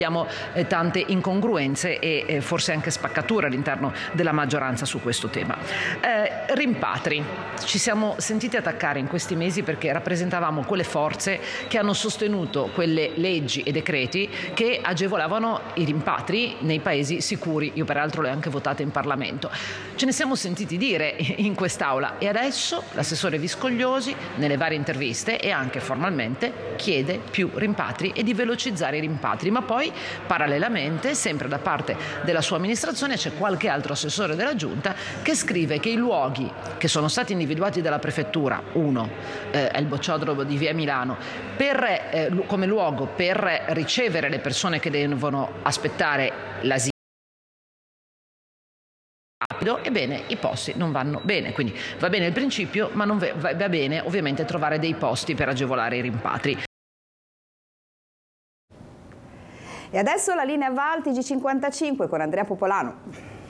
Abbiamo tante incongruenze e forse anche spaccature all'interno della maggioranza su questo tema. Rimpatri. Ci siamo sentiti attaccare in questi mesi perché rappresentavamo quelle forze che hanno sostenuto quelle leggi e decreti che agevolavano i rimpatri nei paesi sicuri. Io peraltro le ho anche votate in Parlamento. Ce ne siamo sentiti dire in quest'Aula e adesso l'assessore Viscogliosi nelle varie interviste e anche formalmente chiede più rimpatri e di velocizzare i rimpatri, ma poi parallelamente, sempre da parte della sua amministrazione, c'è qualche altro assessore della Giunta che scrive che i luoghi che sono stati individuati dalla prefettura, uno è il bocciodromo di Via Milano, come luogo per ricevere le persone che devono aspettare l'asilo, ebbene i posti non vanno bene, quindi va bene il principio, ma non va bene ovviamente trovare dei posti per agevolare i rimpatri. E adesso la linea va al TG55 con Andrea Popolano.